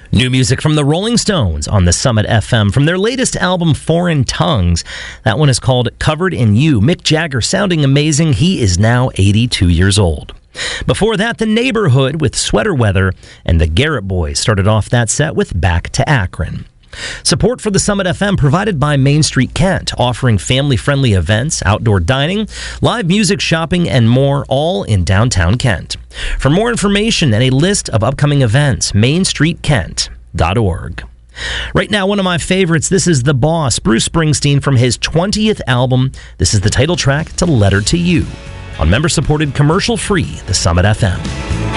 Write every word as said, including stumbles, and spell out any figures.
New music from the Rolling Stones on the Summit F M from their latest album, Foreign Tongues. That one is called Covered in You. Mick Jagger sounding amazing. He is now eighty-two years old. Before that, The Neighborhood with Sweater Weather, and the Garrett Boys started off that set with Back to Akron. Support for the Summit F M provided by Main Street Kent, offering family-friendly events, outdoor dining, live music, shopping, and more, all in downtown Kent. For more information and a list of upcoming events, main street kent dot org. Right now, one of my favorites, this is The Boss, Bruce Springsteen, from his twentieth album. This is the title track to Letter to You, on member-supported, commercial-free, the Summit F M.